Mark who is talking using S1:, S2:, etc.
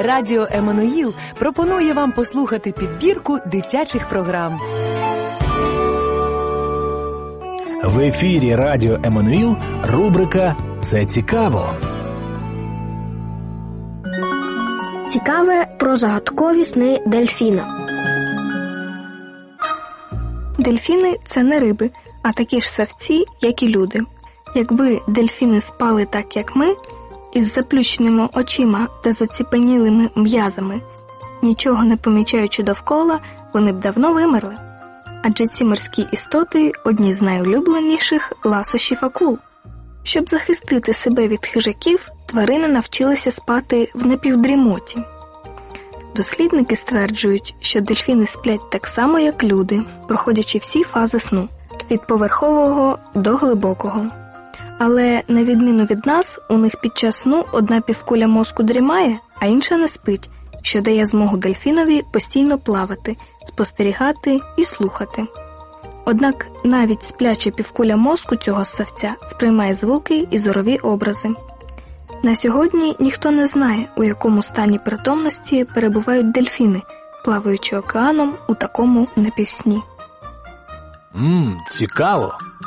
S1: Радіо Еммануїл пропонує вам послухати підбірку дитячих програм.
S2: В ефірі Радіо Еммануїл рубрика «Це цікаво».
S3: Цікаве про загадкові сни дельфіна.
S4: Дельфіни – це не риби, а такі ж савці, як і люди. Якби дельфіни спали так, як ми, із заплющеними очима та заціпенілими м'язами, нічого не помічаючи довкола, вони б давно вимерли. Адже ці морські істоти – одні з найулюбленіших ласощів акул. Щоб захистити себе від хижаків, тварини навчилися спати в напівдрімоті. Дослідники стверджують, що дельфіни сплять так само, як люди, проходячи всі фази сну – від поверхового до глибокого. Але, на відміну від нас, у них під час сну одна півкуля мозку дрімає, а інша не спить, що дає змогу дельфінові постійно плавати, спостерігати і слухати. Однак навіть спляча півкуля мозку цього ссавця сприймає звуки і зорові образи. На сьогодні ніхто не знає, у якому стані притомності перебувають дельфіни, плаваючи океаном у такому напівсні.
S2: Цікаво.